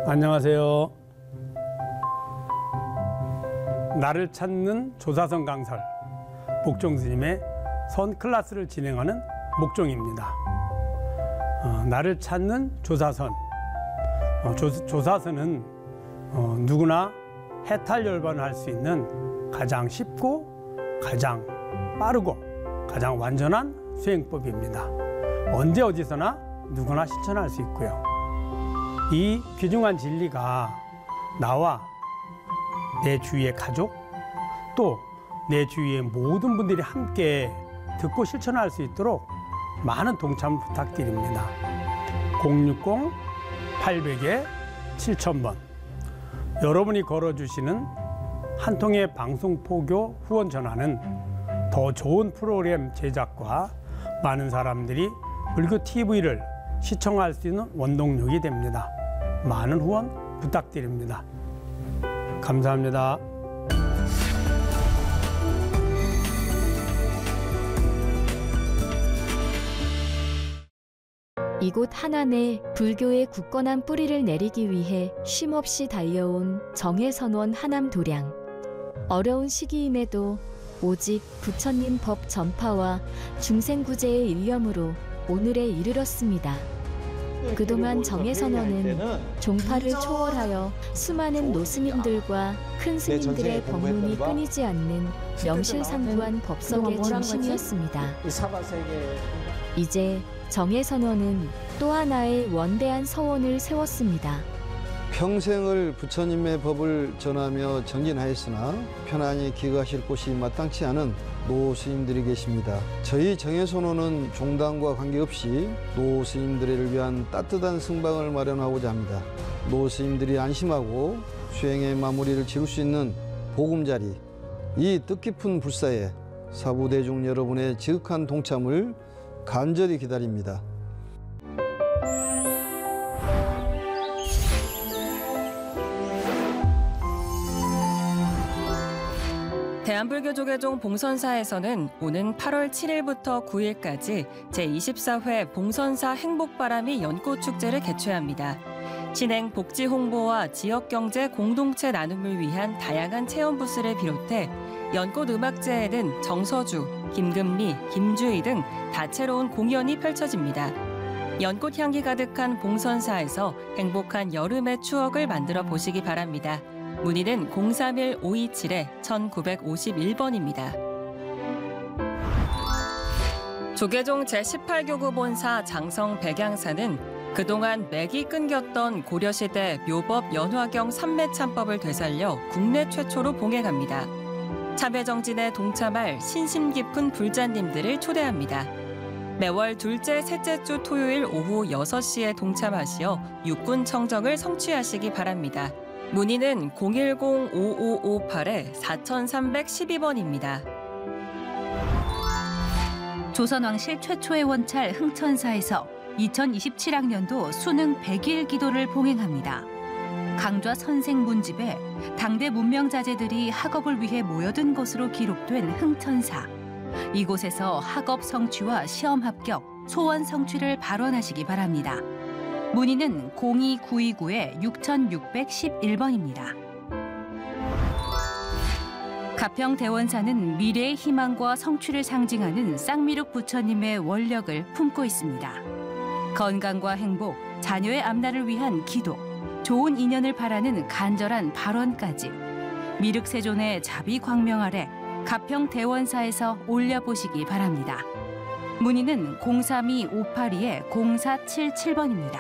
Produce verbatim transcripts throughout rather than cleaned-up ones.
안녕하세요. 나를 찾는 조사선 강설, 목종 스님의 선 클래스를 진행하는 목종입니다. 어, 나를 찾는 조사선. 어, 조, 조사선은 어, 누구나 해탈열반을 할 수 있는 가장 쉽고 가장 빠르고 가장 완전한 수행법입니다. 언제 어디서나 누구나 실천할 수 있고요. 이 귀중한 진리가 나와 내 주위의 가족 또 내 주위의 모든 분들이 함께 듣고 실천할 수 있도록 많은 동참 부탁드립니다. 공육공 팔백 칠천 번 여러분이 걸어주시는 한 통의 방송 포교 후원 전화는 더 좋은 프로그램 제작과 많은 사람들이 불교티비를 시청할 수 있는 원동력이 됩니다. 많은 후원 부탁드립니다. 감사합니다. 이곳 하남에 불교의 굳건한 뿌리를 내리기 위해 쉼없이 달려온 정해선원 하남도량. 어려운 시기임에도 오직 부처님 법 전파와 중생구제의 일념으로 오늘에 이르렀습니다. 그동안 정해선원은 종파를 초월하여 수많은 노스님들과 큰 스님들의 법문이 끊이지 않는 명실상부한 법석의 중심이었습니다. 이제 정해선원은 또 하나의 원대한 서원을 세웠습니다. 평생을 부처님의 법을 전하며 정진하였으나 편안히 기거하실 곳이 마땅치 않은 노스님들이 계십니다. 저희 정해선원은 종단과 관계없이 노스님들을 위한 따뜻한 승방을 마련하고자 합니다. 노스님들이 안심하고 수행의 마무리를 지을 수 있는 보금자리, 이 뜻깊은 불사에 사부대중 여러분의 지극한 동참을 간절히 기다립니다. 대한불교조계종 봉선사에서는 오는 팔월 칠일부터 구일까지 제이십사 회 봉선사 행복바람이 연꽃축제를 개최합니다. 신행 복지 홍보와 지역경제 공동체 나눔을 위한 다양한 체험 부스를 비롯해 연꽃 음악제에는 정서주, 김금리, 김주희 등 다채로운 공연이 펼쳐집니다. 연꽃 향기 가득한 봉선사에서 행복한 여름의 추억을 만들어 보시기 바랍니다. 문의는 공삼일 오이칠 천구백오십일 번입니다. 조계종 제십팔 교구 본사 장성 백양사는 그동안 맥이 끊겼던 고려시대 묘법 연화경 삼매참법을 되살려 국내 최초로 봉행합니다. 참회정진에 동참할 신심 깊은 불자님들을 초대합니다. 매월 둘째, 셋째 주 토요일 오후 여섯 시에 동참하시어 육군 청정을 성취하시기 바랍니다. 문의는 공일공 오오오팔 사삼백십이 번입니다. 조선왕실 최초의 원찰 흥천사에서 이천이십칠 학년도 수능 백 일 기도를 봉행합니다. 강좌 선생 문집에 당대 문명자재들이 학업을 위해 모여든 것으로 기록된 흥천사. 이곳에서 학업 성취와 시험 합격, 소원 성취를 발언하시기 바랍니다. 문의는 공이 구이구 육육백십일 번입니다. 가평대원사는 미래의 희망과 성취를 상징하는 쌍미륵 부처님의 원력을 품고 있습니다. 건강과 행복, 자녀의 앞날을 위한 기도, 좋은 인연을 바라는 간절한 발언까지 미륵세존의 자비광명 아래 가평대원사에서 올려보시기 바랍니다. 문의는 공삼이 오팔이 공사칠칠 번입니다.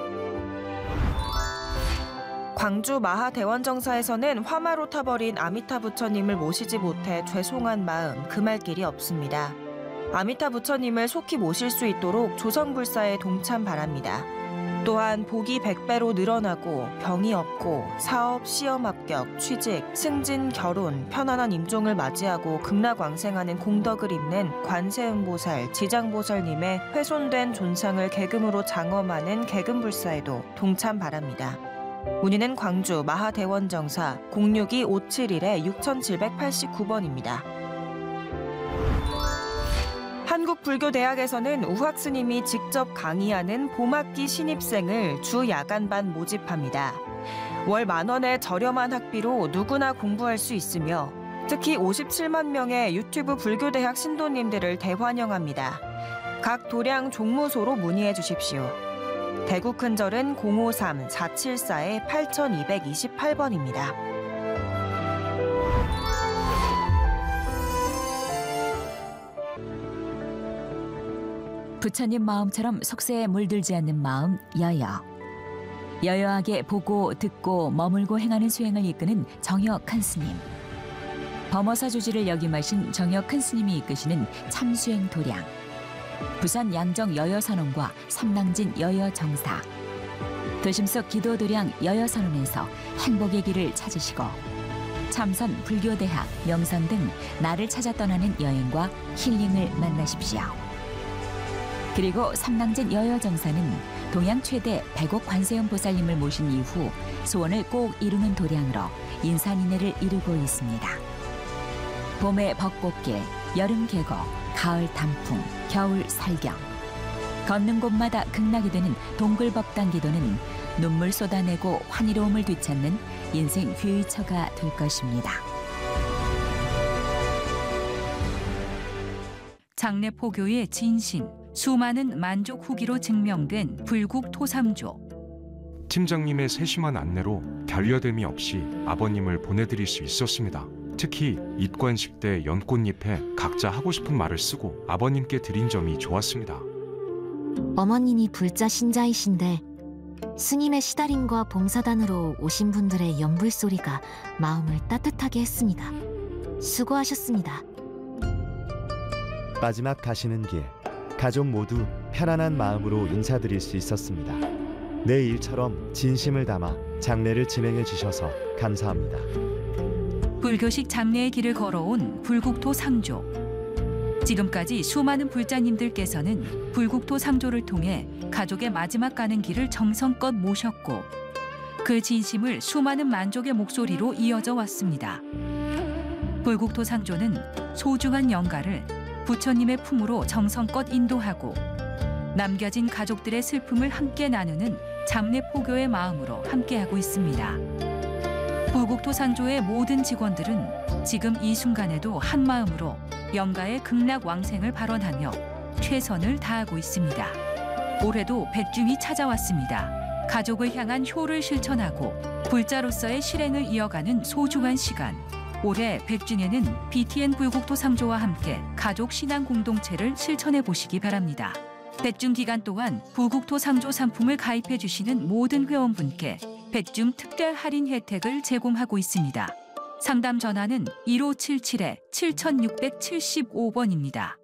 광주 마하대원정사에서는 화마로 타버린 아미타 부처님을 모시지 못해 죄송한 마음 금할 길이 없습니다. 아미타 부처님을 속히 모실 수 있도록 조성불사에 동참 바랍니다. 또한 복이 백 배로 늘어나고 병이 없고 사업, 시험 합격, 취직, 승진, 결혼, 편안한 임종을 맞이하고 극락왕생하는 공덕을 잇는 관세음보살, 지장보살님의 훼손된 존상을 계금으로 장엄하는 계금불사에도 동참 바랍니다. 문의는 광주 마하대원정사 공육이 오칠일 육칠팔구 번입니다. 한국 한국불교대학에서는 우학 스님이 직접 강의하는 봄학기 신입생을 주 야간반 모집합니다. 월 만 원의 저렴한 학비로 누구나 공부할 수 있으며 특히 오십칠만 명의 유튜브 불교대학 신도님들을 대환영합니다. 각 도량 종무소로 문의해 주십시오. 대구 큰절은 공오삼 사칠사 팔이이팔 번입니다. 부처님 마음처럼 속세에 물들지 않는 마음 여여. 여여하게 보고 듣고 머물고 행하는 수행을 이끄는 정혁 큰 스님. 범어사 주지를 역임하신 정혁 큰 스님이 이끄시는 참수행 도량. 부산 양정 여여선원과 삼낭진 여여정사. 도심속 기도도량 여여선원에서 행복의 길을 찾으시고 참선 불교대학, 명산 등 나를 찾아 떠나는 여행과 힐링을 만나십시오. 그리고 삼낭진 여여정사는 동양 최대 백억 관세음 보살님을 모신 이후 소원을 꼭 이루는 도량으로 인산인해를 이루고 있습니다. 봄의 벚꽃길, 여름 계곡, 가을 단풍, 겨울 살경. 걷는 곳마다 극락이 되는 동굴법당 기도는 눈물 쏟아내고 환희로움을 되찾는 인생 휘처가 될 것입니다. 장례 포교의 진신, 수많은 만족 후기로 증명된 불국 토삼조. 팀장님의 세심한 안내로 결여됨이 없이 아버님을 보내드릴 수 있었습니다. 특히 입관식 때 연꽃잎에 각자 하고 싶은 말을 쓰고 아버님께 드린 점이 좋았습니다. 어머님이 불자 신자이신데 스님의 시달림과 봉사단으로 오신 분들의 연불소리가 마음을 따뜻하게 했습니다. 수고하셨습니다. 마지막 가시는 길, 가족 모두 편안한 마음으로 인사드릴 수 있었습니다. 내 일처럼 진심을 담아 장례를 진행해 주셔서 감사합니다. 불교식 장례의 길을 걸어온 불국토 상조. 지금까지 수많은 불자님들께서는 불국토 상조를 통해 가족의 마지막 가는 길을 정성껏 모셨고 그 진심을 수많은 만족의 목소리로 이어져 왔습니다. 불국토 상조는 소중한 영가를 부처님의 품으로 정성껏 인도하고 남겨진 가족들의 슬픔을 함께 나누는 장례포교의 마음으로 함께하고 있습니다. 불국토 상조의 모든 직원들은 지금 이 순간에도 한 마음으로 영가의 극락 왕생을 발언하며 최선을 다하고 있습니다. 올해도 백중이 찾아왔습니다. 가족을 향한 효를 실천하고 불자로서의 실행을 이어가는 소중한 시간. 올해 백중에는 비티엔 불국토 상조와 함께 가족 신앙 공동체를 실천해 보시기 바랍니다. 백중 기간 동안 불국토 상조 상품을 가입해 주시는 모든 회원분께 백중 특별 할인 혜택을 제공하고 있습니다. 상담 전화는 일오칠칠 칠육칠오 번입니다.